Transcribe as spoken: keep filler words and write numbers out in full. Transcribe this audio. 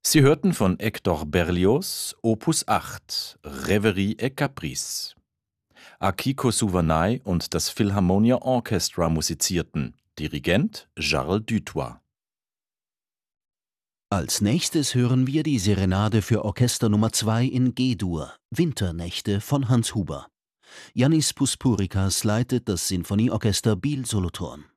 Sie hörten von Hector Berlioz Opus acht Reverie et Caprice. Akiko Suvanay und das Philharmonia Orchestra musizierten. Dirigent Charles Dutoit. Als nächstes hören wir die Serenade für Orchester Nummer zwei in G-Dur, Winternächte von Hans Huber. Yannis Puspurikas leitet das Sinfonieorchester Biel Solothurn.